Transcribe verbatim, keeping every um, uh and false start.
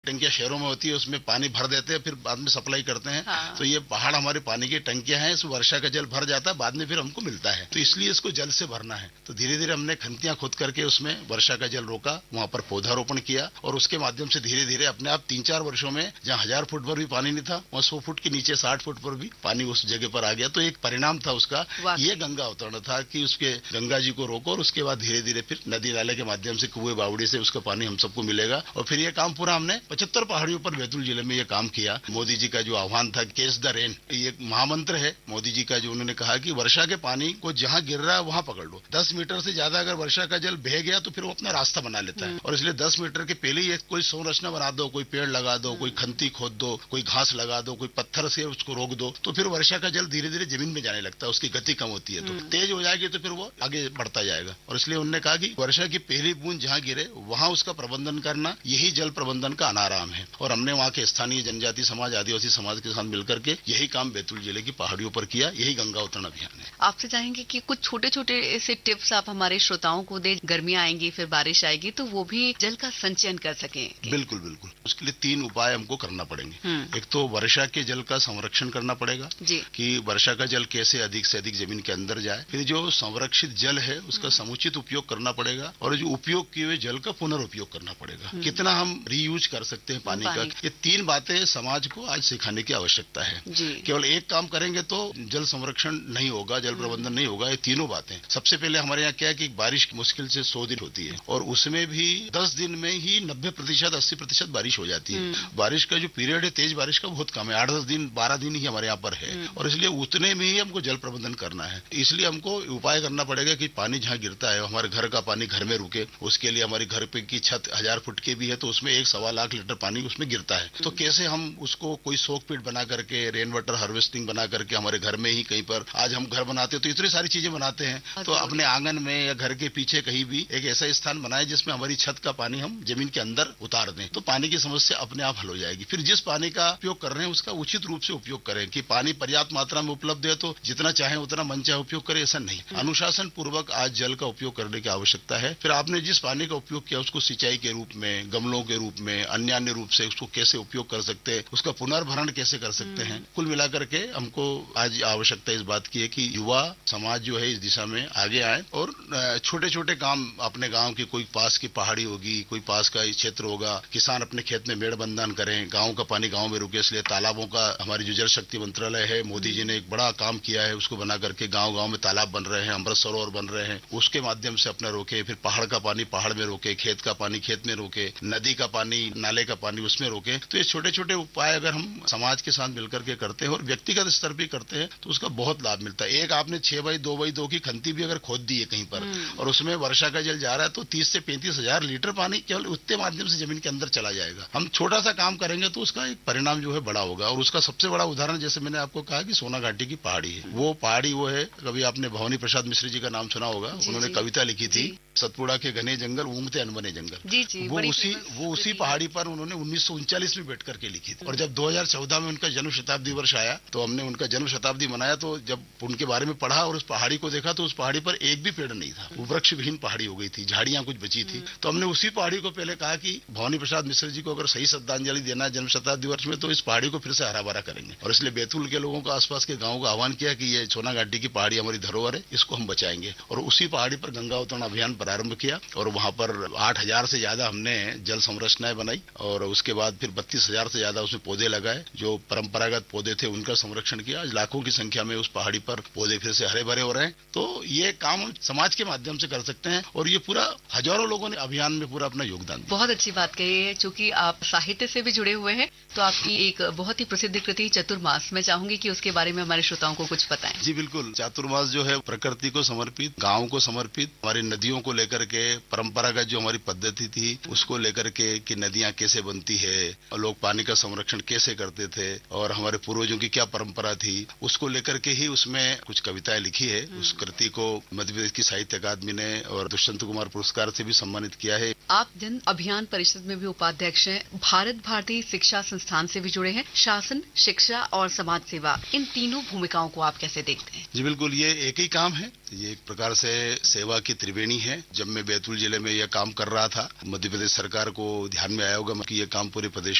टंकियां शहरों में होती है, उसमें पानी भर देते हैं, फिर बाद में सप्लाई करते हैं। हाँ। तो ये पहाड़ हमारे पानी की टंकियां हैं, इस वर्षा का जल भर जाता है, बाद में फिर हमको मिलता है, तो इसलिए इसको जल से भरना है। तो धीरे धीरे हमने खंतियां खोद करके उसमें वर्षा का जल रोका, वहां पर पौधारोपण किया, और उसके माध्यम से धीरे धीरे अपने आप तीन चार वर्षों में जहाँ हजार फुट पर भी पानी नहीं था, वहाँ सौ फुट के नीचे साठ फुट पर भी पानी उस जगह पर आ गया। तो एक परिणाम था उसका, ये गंगा अवतरण था कि उसके गंगा जी को रोको, और उसके बाद धीरे धीरे फिर नदी नाले के माध्यम से कुएं बावड़ी से उसका पानी हम सबको मिलेगा। और फिर ये काम पूरा हमने पचहत्तर पहाड़ियों पर बैतूल जिले में ये काम किया। मोदी जी का जो आह्वान था, कैच द रेन, ये महामंत्र है मोदी जी का, जो उन्होंने कहा कि वर्षा के पानी को जहां गिर रहा है वहां पकड़ लो। दस मीटर से ज्यादा अगर वर्षा का जल बह गया तो फिर वो अपना रास्ता बना लेता है, और इसलिए दस मीटर के पहले ही कोई संरचना बना दो, कोई पेड़ लगा दो, कोई खंती खोद दो, कोई घास लगा दो, कोई पत्थर से उसको रोक दो, तो फिर वर्षा का जल धीरे धीरे जमीन में जाने लगता है, उसकी गति कम होती है, तो तेज हो जाएगी तो फिर वो आगे बढ़ता जाएगा। और इसलिए उन्होंने कहा कि वर्षा की पहली बूंद जहां गिरे वहां उसका प्रबंधन करना, यही जल प्रबंधन का अनाराम है। और हमने वहाँ के स्थानीय जनजाति समाज, आदिवासी समाज के साथ मिलकर के यही काम बैतूल जिले की पहाड़ियों पर किया, यही गंगा अवतरण अभियान है। आपसे चाहेंगे कि कुछ छोटे छोटे ऐसे टिप्स आप हमारे श्रोताओं को दे, गर्मियां आएंगी फिर बारिश आएगी तो वो भी जल का संचयन कर सकें। बिल्कुल बिल्कुल, उसके लिए तीन उपाय हमको करना पड़ेंगे। एक तो वर्षा के जल का संरक्षण करना पड़ेगा कि वर्षा का जल कैसे अधिक से अधिक जमीन के अंदर जाए। फिर जो संरक्षित जल है उसका समुचित उपयोग करना पड़ेगा, और जो उपयोग किए हुए जल का पुनर्उपयोग करना पड़ेगा, कितना हम रीयूज कर सकते हैं पानी का। ये तीन बातें समाज को आज सिखाने की आवश्यकता है। केवल एक काम करेंगे तो जल संरक्षण नहीं होगा, जल प्रबंधन नहीं होगा। ये तीनों बातें, सबसे पहले हमारे यहाँ क्या है कि बारिश मुश्किल से सौ दिन होती है, और उसमें भी दस दिन में ही नब्बे प्रतिशत अस्सी प्रतिशत बारिश हो जाती है। बारिश का जो पीरियड है तेज बारिश का बहुत कम है, आठ दस दिन बारह दिन ही हमारे यहाँ पर है, और इसलिए उतने में ही हमको जल प्रबंधन करना है। इसलिए हमको उपाय करना पड़ेगा कि पानी जहाँ गिरता है हमारे घर का पानी घर में रुके। उसके लिए हमारे घर पे की छत हजार फुट की भी है तो उसमें एक सवा लाख लीटर पानी उसमें गिरता है, तो कैसे हम उसको कोई सोक पिट बना करके, रेन वाटर हार्वेस्टिंग बना करके हमारे घर में ही कहीं पर, आज हम घर बनाते हैं तो इतनी सारी चीजें बनाते हैं, तो अपने आंगन में या घर के पीछे कहीं भी एक ऐसा स्थान बनाए जिसमें हमारी छत का पानी हम जमीन के अंदर उतार दें, तो पानी की समस्या अपने आप हल हो जाएगी। फिर जिस पानी का उपयोग कर रहे हैं उसका उचित रूप से उपयोग करें, कि पानी पर्याप्त मात्रा में उपलब्ध है तो जितना चाहे उतना मन चाहे उपयोग करें, ऐसा नहीं। अनुशासन पूर्वक आज जल का उपयोग करने की आवश्यकता है। फिर आपने जिस पानी का उपयोग किया उसको सिंचाई के रूप में, गमलों के रूप में, अन्य अन्य रूप से उसको कैसे उपयोग कर सकते हैं, उसका पुनर्भरण कैसे कर सकते हैं। कुल मिलाकर के हमको आज आवश्यकता इस बात की है कि युवा समाज जो है इस दिशा में आगे आए, और छोटे छोटे काम अपने गांव की, कोई पास की पहाड़ी होगी, कोई पास का क्षेत्र होगा, किसान अपने खेत में मेड़बंधन करें, गांव का पानी गांव में रुके। इसलिए तालाबों का हमारी जो जल शक्ति मंत्रालय है, मोदी जी ने एक बड़ा काम किया है, उसको बना करके गांव गांव में तालाब बन रहे हैं, अमृत सरोवर बन रहे हैं, उसके माध्यम से अपना रोके। फिर पहाड़ का पानी पहाड़ में रोके, खेत का पानी खेत में रोके, नदी का पानी नाले का पानी उसमें रोके। तो ये छोटे छोटे उपाय अगर हम समाज के साथ मिलकर के करते हैं और व्यक्तिगत स्तर पर करते हैं तो उसका बहुत लाभ मिलता है। एक आपने छह बाई दो बाई दो की खंती भी अगर खोद दी है कहीं पर और उसमें वर्षा का जल जा रहा है तो तीस से पैंतीस हजार लीटर पानी केवल उसके माध्यम से जमीन के अंदर चला जाएगा। हम छोटा सा काम करेंगे तो उसका एक परिणाम जो है बड़ा होगा। और उसका सबसे बड़ा उदाहरण जैसे मैंने आपको कहा कि सोना घाटी की पहाड़ी है, वो पहाड़ी वो है, कभी आपने भवानी प्रसाद मिश्र जी का नाम सुना होगा, उन्होंने कविता लिखी थी, सतपुड़ा के घने जंगल ऊँगते अनबने जंगल। जी जी, वो उसी वो उसी पहाड़ी पर उन्होंने उन्नीस सौ उनचालीस में बैठ करके लिखी थी। और जब दो हजार चौदह में उनका जन्म शताब्दी वर्ष आया तो हमने उनका जन्म शताब्दी मनाया, तो जब उनके बारे में पढ़ा और उस पहाड़ी को देखा तो उस पहाड़ी पर एक भी पेड़ नहीं था, वो वृक्ष विहीन पहाड़ी हो गई थी, झाड़ियां कुछ बची थी। तो हमने उसी पहाड़ी को पहले कहा कि भवानी प्रसाद मिश्र जी को अगर सही श्रद्धांजलि देना है जन्म शताब्दी वर्ष में तो इस पहाड़ी को फिर से हरा भरा करेंगे। और इसलिए बैतूल के लोगों को, आसपास के गाँव को आह्वान किया कि ये सोना घाटी की पहाड़ी हमारी धरोहर है, इसको हम बचाएंगे। और उसी पहाड़ी पर गंगा अवतरण अभियान प्रारंभ किया और वहां पर आठ हजार से ज्यादा हमने जल संरचनाएं बनाई और उसके बाद फिर बत्तीस हजार से ज्यादा उसमें पौधे लगाए। जो परंपरागत पौधे थे उनका संरक्षण किया। आज लाखों की संख्या में उस पहाड़ी पर पौधे फिर से हरे भरे हो रहे हैं। तो ये काम हम समाज के माध्यम से कर सकते हैं और ये पूरा हजारों लोगों ने अभियान में पूरा अपना योगदान दिया। बहुत अच्छी बात कही है। चूंकि आप साहित्य से भी जुड़े हुए हैं तो आपकी एक बहुत ही प्रसिद्ध कृति चतुर्मास, मैं चाहूंगी कि उसके बारे में हमारे श्रोताओं को कुछ बताएं। जी बिल्कुल, चातुर्मास जो है प्रकृति को समर्पित, गाँव को समर्पित, हमारी नदियों को लेकर के, परंपरागत जो हमारी पद्धति थी उसको लेकर के कि नदियां कैसे बनती है और लोग पानी का संरक्षण कैसे करते थे और हमारे पूर्वजों की क्या परंपरा थी, उसको लेकर के ही उसमें कुछ कविताएं लिखी है। उस कृति को मध्य प्रदेश की साहित्य अकादमी ने और दुष्यंत कुमार पुरस्कार से भी सम्मानित किया है। आप जन अभियान परिषद में भी उपाध्यक्ष हैं, भारत भारती शिक्षा संस्थान से भी जुड़े हैं। शासन, शिक्षा और समाज सेवा, इन तीनों भूमिकाओं को आप कैसे देखते हैं? जी बिल्कुल, ये एक ही काम है, ये एक प्रकार से सेवा की त्रिवेणी है। जब मैं बैतूल जिले में यह काम कर रहा था, मध्य प्रदेश सरकार को ध्यान में आया होगा कि यह काम पूरे प्रदेश